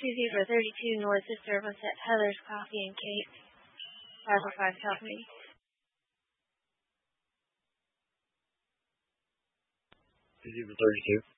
2-0-32 North to serve us at Heather's Coffee and Cake, 505 Company. 2-0-32.